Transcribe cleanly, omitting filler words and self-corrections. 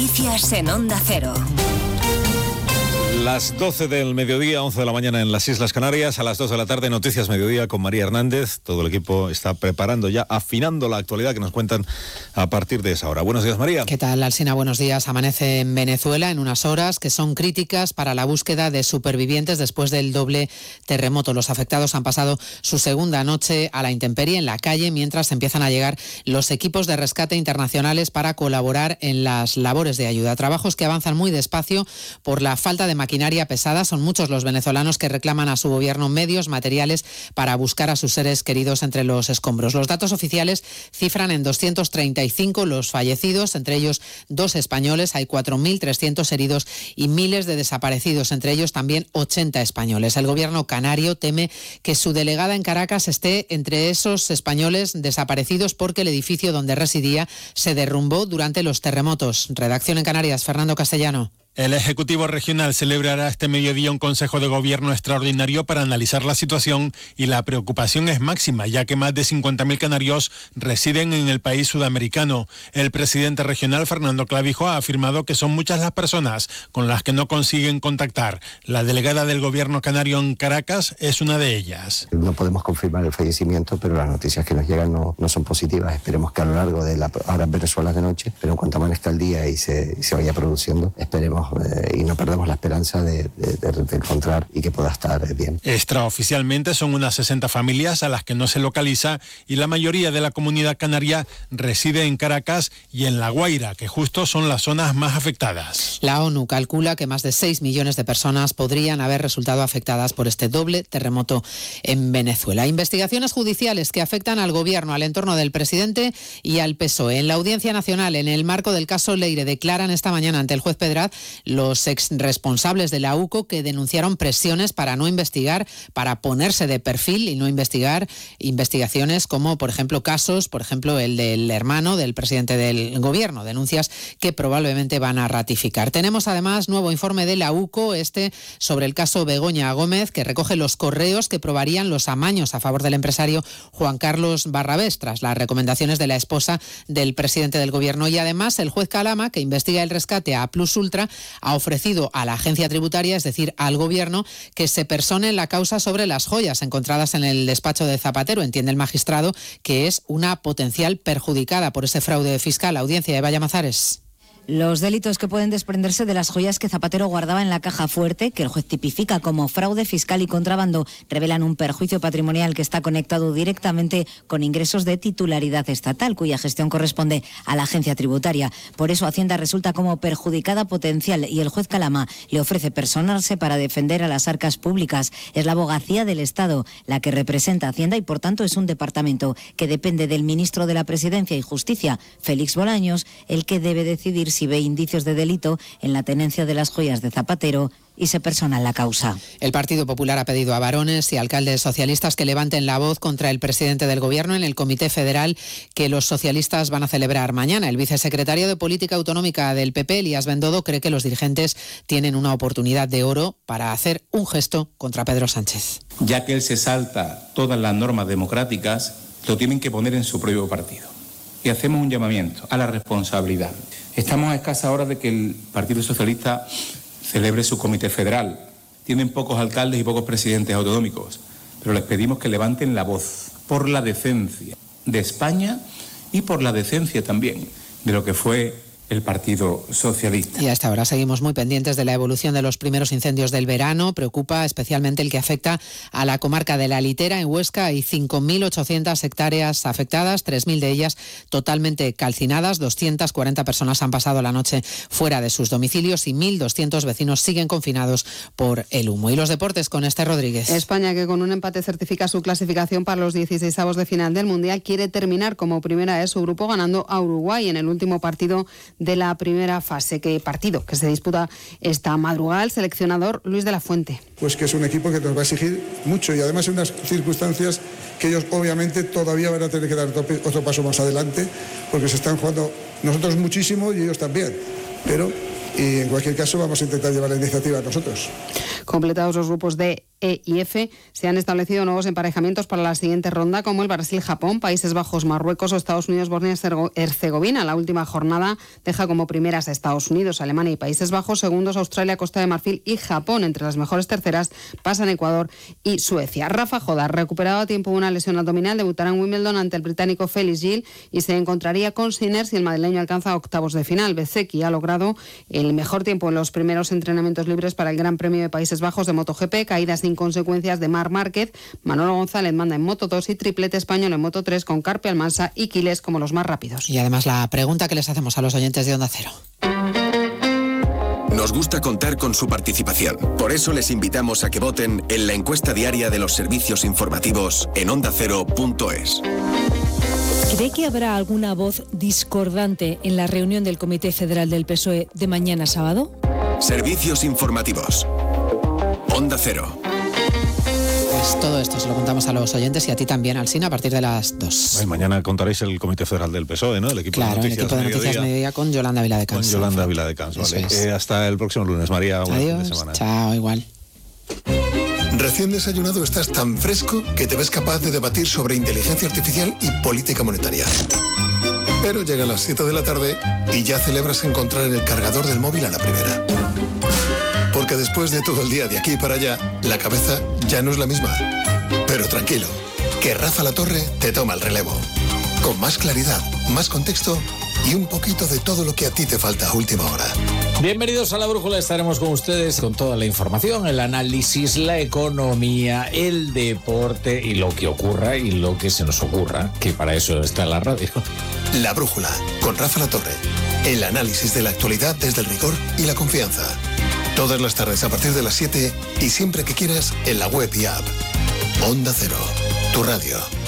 Noticias en Onda Cero. Las 12 del mediodía, 11 de la mañana en las Islas Canarias, a las 2 de la tarde, Noticias Mediodía con María Hernández. Todo el equipo está preparando ya, afinando la actualidad que nos cuentan a partir de esa hora. Buenos días, María. ¿Qué tal, Alsina? Buenos días. Amanece en Venezuela en unas horas que son críticas para la búsqueda de supervivientes después del doble terremoto. Los afectados han pasado su segunda noche a la intemperie en la calle mientras empiezan a llegar los equipos de rescate internacionales para colaborar en las labores de ayuda. Trabajos que avanzan muy despacio por la falta de maquinaria pesada. Son muchos los venezolanos que reclaman a su gobierno medios materiales para buscar a sus seres queridos entre los escombros. Los datos oficiales cifran en 235 los fallecidos, entre ellos 2 españoles. Hay 4.300 heridos y miles de desaparecidos, entre ellos también 80 españoles. El gobierno canario teme que su delegada en Caracas esté entre esos españoles desaparecidos porque el edificio donde residía se derrumbó durante los terremotos. Redacción en Canarias, Fernando Castellano. El Ejecutivo Regional celebrará este mediodía un Consejo de Gobierno extraordinario para analizar la situación y la preocupación es máxima, ya que más de 50.000 canarios residen en el país sudamericano. El presidente regional, Fernando Clavijo, ha afirmado que son muchas las personas con las que no consiguen contactar. La delegada del Gobierno canario en Caracas es una de ellas. No podemos confirmar el fallecimiento, pero las noticias que nos llegan no son positivas. Esperemos que a lo largo de ahora en Venezuela de noche, pero en cuanto amanezca el día y se vaya produciendo, esperemos y no perdemos la esperanza de encontrar y que pueda estar bien. Extraoficialmente son unas 60 familias a las que no se localiza y la mayoría de la comunidad canaria reside en Caracas y en La Guaira, que justo son las zonas más afectadas. La ONU calcula que más de 6 millones de personas podrían haber resultado afectadas por este doble terremoto en Venezuela. Investigaciones judiciales que afectan al gobierno, al entorno del presidente y al PSOE. En la Audiencia Nacional, en el marco del caso Leire, declaran esta mañana ante el juez Pedraz los exresponsables de la UCO que denunciaron presiones para no investigar, para ponerse de perfil y no investigar investigaciones como, por ejemplo, casos, por ejemplo, el del hermano del presidente del gobierno, denuncias que probablemente van a ratificar. Tenemos además nuevo informe de la UCO, sobre el caso Begoña Gómez, que recoge los correos que probarían los amaños a favor del empresario Juan Carlos Barrabés, tras las recomendaciones de la esposa del presidente del gobierno. Y además el juez Calama, que investiga el rescate a Plus Ultra, ha ofrecido a la agencia tributaria, es decir, al gobierno, que se persone en la causa sobre las joyas encontradas en el despacho de Zapatero. Entiende el magistrado que es una potencial perjudicada por ese fraude fiscal. Audiencia de Eva Llamazares. Los delitos que pueden desprenderse de las joyas que Zapatero guardaba en la caja fuerte, que el juez tipifica como fraude fiscal y contrabando, revelan un perjuicio patrimonial que está conectado directamente con ingresos de titularidad estatal, cuya gestión corresponde a la agencia tributaria. Por eso Hacienda resulta como perjudicada potencial y el juez Calama le ofrece personarse para defender a las arcas públicas. Es la abogacía del Estado la que representa a Hacienda y por tanto es un departamento que depende del ministro de la Presidencia y Justicia, Félix Bolaños, el que debe decidir si ve indicios de delito en la tenencia de las joyas de Zapatero y se persona en la causa. El Partido Popular ha pedido a varones y alcaldes socialistas que levanten la voz contra el presidente del gobierno en el Comité Federal que los socialistas van a celebrar mañana. El vicesecretario de Política Autonómica del PP, Elías Bendodo, cree que los dirigentes tienen una oportunidad de oro para hacer un gesto contra Pedro Sánchez. Ya que él se salta todas las normas democráticas, lo tienen que poner en su propio partido. Y hacemos un llamamiento a la responsabilidad. Estamos a escasas horas de que el Partido Socialista celebre su comité federal. Tienen pocos alcaldes y pocos presidentes autonómicos, pero les pedimos que levanten la voz por la decencia de España y por la decencia también de lo que fue el Partido Socialista. Y hasta ahora seguimos muy pendientes de la evolución de los primeros incendios del verano. Preocupa especialmente el que afecta a la comarca de La Litera. En Huesca hay 5.800 hectáreas afectadas, 3.000 de ellas totalmente calcinadas. 240 personas han pasado la noche fuera de sus domicilios y 1.200 vecinos siguen confinados por el humo. Y los deportes con Esther Rodríguez. España, que con un empate certifica su clasificación para los 16avos de final del Mundial, quiere terminar como primera de su grupo ganando a Uruguay en el último partido de la primera fase, que se disputa esta madrugada. El seleccionador Luis de la Fuente. Pues que es un equipo que nos va a exigir mucho y además en unas circunstancias que ellos obviamente todavía van a tener que dar otro paso más adelante, porque se están jugando nosotros muchísimo y ellos también, pero y en cualquier caso vamos a intentar llevar la iniciativa nosotros. Completados los grupos de E y F se han establecido nuevos emparejamientos para la siguiente ronda, como el Brasil-Japón, Países Bajos-Marruecos o Estados Unidos-Bosnia-Herzegovina. La última jornada deja como primeras a Estados Unidos, Alemania y Países Bajos, segundos Australia, Costa de Marfil y Japón. Entre las mejores terceras pasan Ecuador y Suecia. Rafa Jodar, recuperado a tiempo de una lesión abdominal, debutará en Wimbledon ante el británico Felix Gil y se encontraría con Sinner si el madrileño alcanza octavos de final. Bezzecchi ha logrado el mejor tiempo en los primeros entrenamientos libres para el Gran Premio de Países Bajos de MotoGP, caídas sin consecuencias de Marc Márquez. Manolo González manda en Moto2 y triplete español en Moto3 con Carpe, Almansa y Quiles como los más rápidos. Y además la pregunta que les hacemos a los oyentes de Onda Cero. Nos gusta contar con su participación. Por eso les invitamos a que voten en la encuesta diaria de los servicios informativos en ondacero.es. ¿Cree que habrá alguna voz discordante en la reunión del Comité Federal del PSOE de mañana sábado? Servicios informativos. Onda Cero. Pues todo esto se lo contamos a los oyentes y a ti también, Alsina, a partir de las 2. Mañana contaréis el Comité Federal del PSOE, ¿no? El equipo claro, de Noticias, el equipo de Noticias Mediodía con Yolanda Viladecans. Con Yolanda Viladecans, vale. Hasta el próximo lunes, María. Buen fin de semana. Chao, igual. Recién desayunado estás tan fresco que te ves capaz de debatir sobre inteligencia artificial y política monetaria. Pero llega a las 7 de la tarde y ya celebras encontrar el cargador del móvil a la primera. Porque después de todo el día de aquí para allá, la cabeza ya no es la misma. Pero tranquilo, que Rafa La Torre te toma el relevo. Con más claridad, más contexto y un poquito de todo lo que a ti te falta a última hora. Bienvenidos a La Brújula, estaremos con ustedes con toda la información, el análisis, la economía, el deporte y lo que ocurra y lo que se nos ocurra, que para eso está la radio. La Brújula, con Rafa La Torre. El análisis de la actualidad desde el rigor y la confianza. Todas las tardes a partir de las 7 y siempre que quieras en la web y app. Onda Cero, tu radio.